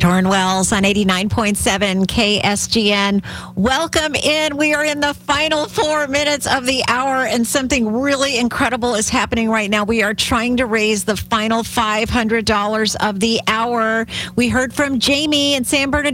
Torrin Wells on 89.7 KSGN. Welcome in. We are in the final 4 minutes of the hour, and something really incredible is happening right now. We are trying to raise the final $500 of the hour. We heard from Jamie in San Bernardino.